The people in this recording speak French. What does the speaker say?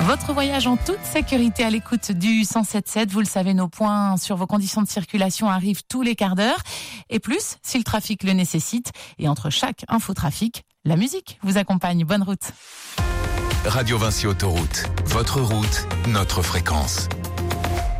Votre voyage en toute sécurité à l'écoute du 107.7. Vous le savez, nos points sur vos conditions de circulation arrivent tous les quarts d'heure. Et plus, si le trafic le nécessite. Et entre chaque infotrafic, la musique vous accompagne. Bonne route. Radio Vinci Autoroute. Votre route, notre fréquence.